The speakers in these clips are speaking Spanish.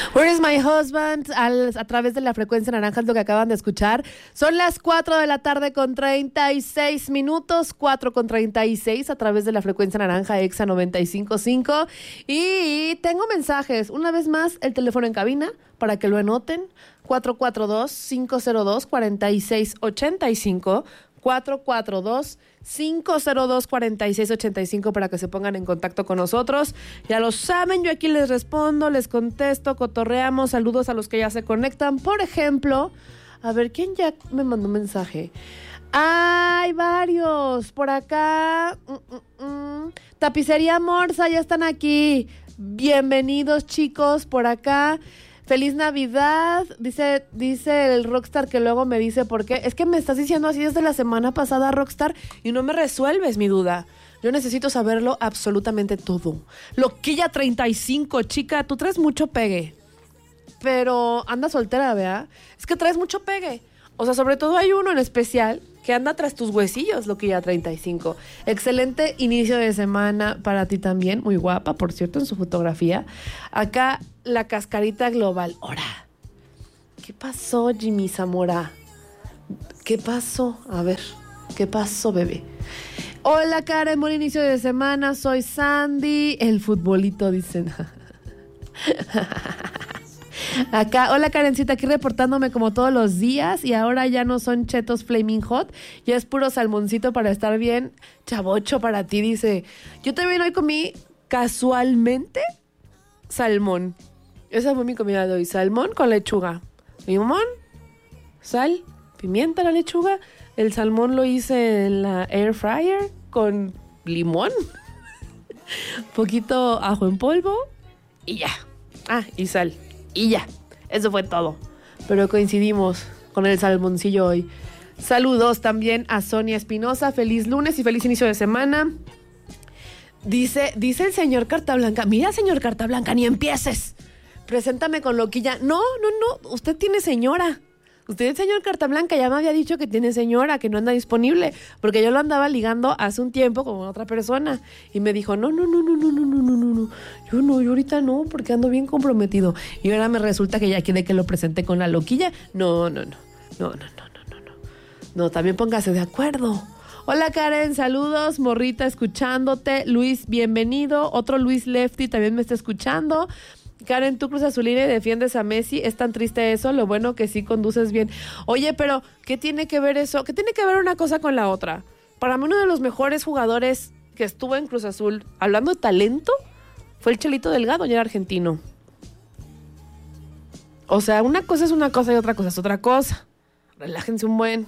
Where is my husband? A través de la frecuencia naranja es lo que acaban de escuchar. Son las 4 de la tarde con 36 minutos, 4 con 36 a través de la frecuencia naranja Exa 95.5. Y tengo mensajes. Una vez más, el teléfono en cabina para que lo anoten. 442-502-4685. 442-502-4685 para que se pongan en contacto con nosotros. Ya lo saben, yo aquí les respondo, les contesto, cotorreamos, saludos a los que ya se conectan. Por ejemplo, a ver, ¿quién ya me mandó un mensaje? Hay varios por acá. Tapicería Morsa, ya están aquí. Bienvenidos, chicos, por acá. Feliz Navidad, dice el Rockstar, que luego me dice por qué. Es que me estás diciendo así desde la semana pasada, Rockstar, y no me resuelves mi duda. Yo necesito saberlo absolutamente todo. Loquilla 35, chica, tú traes mucho pegue. Pero anda soltera, ¿verdad? Es que traes mucho pegue. O sea, sobre todo hay uno en especial que anda tras tus huesillos, Loquilla 35. Excelente inicio de semana para ti también. Muy guapa, por cierto, en su fotografía. Acá, la cascarita global. ¡Hora! ¿Qué pasó, Jimmy Zamora? ¿Qué pasó? A ver, ¿qué pasó, bebé? Hola, Karen, buen inicio de semana. Soy Sandy. El futbolito, dicen. Acá, hola Karencita, aquí reportándome como todos los días y ahora ya no son chetos flaming hot, ya es puro salmoncito para estar bien chavocho para ti, dice. Yo también hoy comí casualmente salmón. Esa fue mi comida de hoy, salmón con lechuga. Limón, sal, pimienta, la lechuga. El salmón lo hice en la air fryer con limón, poquito ajo en polvo y ya. Ah, y sal. Y ya, eso fue todo. Pero coincidimos con el salmoncillo hoy. Saludos también a Sonia Espinosa. Feliz lunes y feliz inicio de semana. Dice el señor Carta Blanca. Mira, señor Carta Blanca, ni empieces. Preséntame con Loquilla. No. Usted tiene señora. Usted, señor Carta Blanca, ya me había dicho que tiene señora, que no anda disponible, porque yo lo andaba ligando hace un tiempo con otra persona. Y me dijo, no. Yo ahorita no, porque ando bien comprometido. Y ahora me resulta que ya quiere que lo presente con la Loquilla. No. No, también póngase de acuerdo. Hola, Karen, saludos. Morrita, escuchándote. Luis, bienvenido. Otro Luis Lefty también me está escuchando. Karen, tú Cruz Azulina y defiendes a Messi. Es tan triste eso, lo bueno que sí conduces bien. Oye, pero ¿qué tiene que ver eso? ¿Qué tiene que ver una cosa con la otra? Para mí uno de los mejores jugadores que estuvo en Cruz Azul, hablando de talento, fue el Chelito Delgado, ya era argentino. O sea, una cosa es una cosa y otra cosa es otra cosa. Relájense un buen.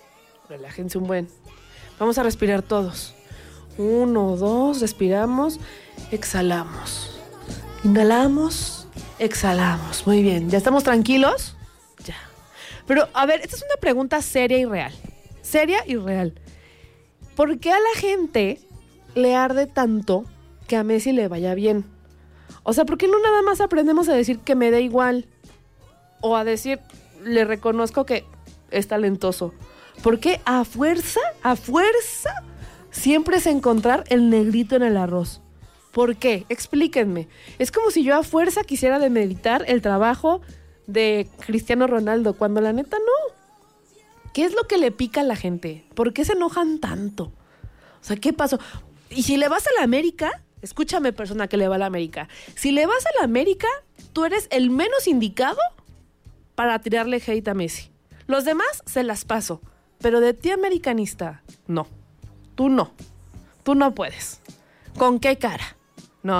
Vamos a respirar todos. 1, 2, respiramos, exhalamos. Inhalamos, exhalamos. Muy bien, ¿ya estamos tranquilos? Ya. Pero, a ver, esta es una pregunta seria y real. Seria y real. ¿Por qué a la gente le arde tanto que a Messi le vaya bien? O sea, ¿por qué no nada más aprendemos a decir que me da igual? O a decir, le reconozco que es talentoso. ¿Por qué a fuerza, siempre es encontrar el negrito en el arroz? ¿Por qué? Explíquenme. Es como si yo a fuerza quisiera demeritar el trabajo de Cristiano Ronaldo, cuando la neta no. ¿Qué es lo que le pica a la gente? ¿Por qué se enojan tanto? O sea, ¿qué pasó? Y si le vas a la América, escúchame, persona que le va a la América. Si le vas a la América, tú eres el menos indicado para tirarle hate a Messi. Los demás se las paso. Pero de ti, americanista, no. Tú no puedes. ¿Con qué cara? No.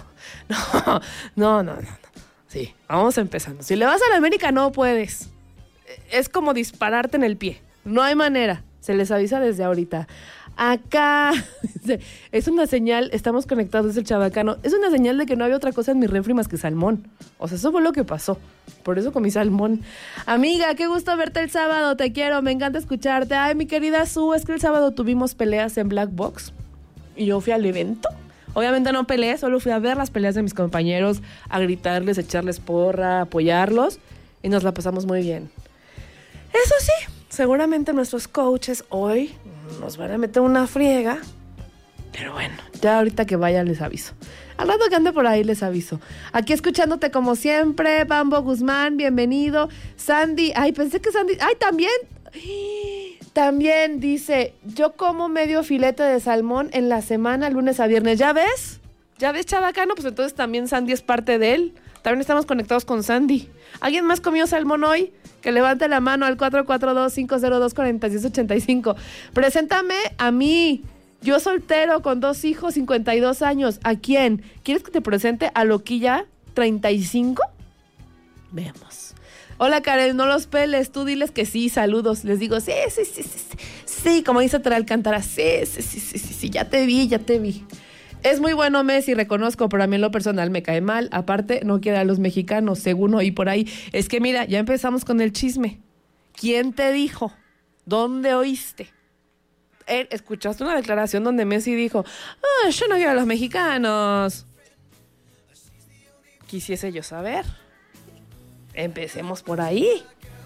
Sí, vamos empezando. Si le vas a la América, no puedes. Es como dispararte en el pie. No hay manera. Se les avisa desde ahorita. Acá es una señal, estamos conectados desde el Chabacano. Es una señal de que no había otra cosa en mi refri más que salmón. O sea, eso fue lo que pasó. Por eso comí salmón. Amiga, qué gusto verte el sábado. Te quiero, me encanta escucharte. Ay, mi querida Su, es que el sábado tuvimos peleas en Black Box. Y yo fui al evento. Obviamente no peleé, solo fui a ver las peleas de mis compañeros, a gritarles, a echarles porra, a apoyarlos. Y nos la pasamos muy bien. Eso sí, seguramente nuestros coaches hoy nos van a meter una friega Pero bueno, ya ahorita que vaya les aviso. Al rato que ande por ahí les aviso. Aquí escuchándote como siempre, Bambo Guzmán, bienvenido. Sandy, ay, pensé que Sandy, ay, también dice, yo como medio filete de salmón en la semana, lunes a viernes. ¿Ya ves? ¿Ya ves, Chabacano? Pues entonces también Sandy es parte de él. También estamos conectados con Sandy. ¿Alguien más comió salmón hoy? Que levante la mano al 442-502-4685. Preséntame a mí. Yo soltero con 2 hijos, 52 años. ¿A quién? ¿Quieres que te presente a Loquilla 35? Veamos. Hola, Karen, no los peles. Tú diles que sí, saludos. Les digo, sí. Sí, como dice Tere Alcántara. Sí, ya te vi. Es muy bueno Messi, reconozco, pero a mí en lo personal me cae mal. Aparte, no quiere a los mexicanos, según oí por ahí. Es que mira, ya empezamos con el chisme. ¿Quién te dijo? ¿Dónde oíste? ¿Escuchaste una declaración donde Messi dijo, yo no quiero a los mexicanos? Quisiese yo saber. Empecemos por ahí.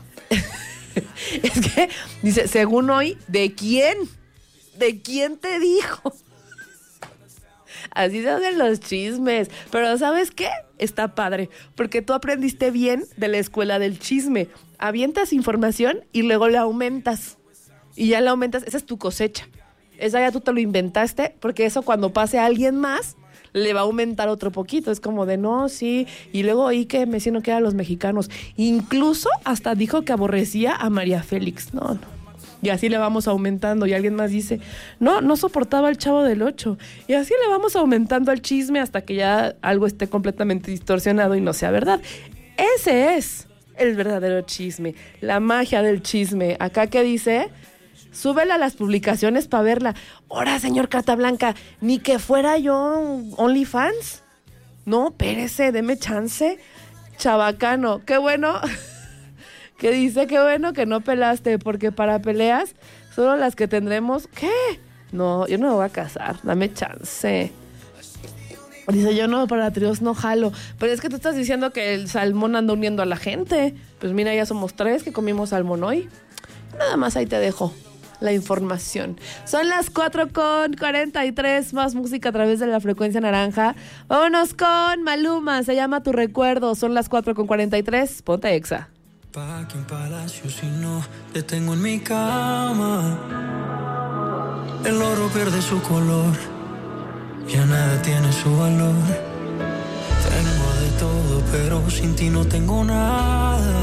Es que, dice, según hoy, ¿de quién? ¿De quién te dijo? Así se hacen los chismes. Pero ¿sabes qué? Está padre, porque tú aprendiste bien de la escuela del chisme. Avientas información y luego la aumentas. Y ya la aumentas, esa es tu cosecha. Esa ya tú te lo inventaste, porque eso cuando pase a alguien más, le va a aumentar otro poquito. Es como de, no, sí. Y luego oí que Messi no quiere a los mexicanos. Incluso hasta dijo que aborrecía a María Félix. No. Y así le vamos aumentando. Y alguien más dice, no soportaba al Chavo del 8. Y así le vamos aumentando al chisme hasta que ya algo esté completamente distorsionado y no sea verdad. Ese es el verdadero chisme. La magia del chisme. Acá, ¿qué dice? Súbela a las publicaciones para verla. Ahora, señor Carta Blanca, ni que fuera yo OnlyFans. No, espérese, deme chance. Chabacano, qué bueno. Que dice, qué bueno que no pelaste, porque para peleas, solo las que tendremos. ¿Qué? No, yo no me voy a casar, dame chance. Dice, yo no, para tríos no jalo. Pero es que tú estás diciendo que el salmón anda uniendo a la gente. Pues mira, ya somos 3 que comimos salmón hoy. Nada más ahí te dejo la información. Son las 4:43, más música a través de la frecuencia naranja. Vámonos con Maluma, se llama Tu Recuerdo. Son las 4:43, ponte Exa. Pa' que en palacio si no te tengo en mi cama. El oro pierde su color, ya nada tiene su valor. Tengo de todo, pero sin ti no tengo nada.